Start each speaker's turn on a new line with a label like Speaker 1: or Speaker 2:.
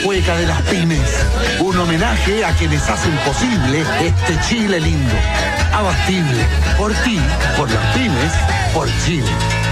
Speaker 1: cueca de las pymes. Un homenaje a quienes hacen posible este Chile lindo. Abastible. Por ti, por las pymes, por Chile.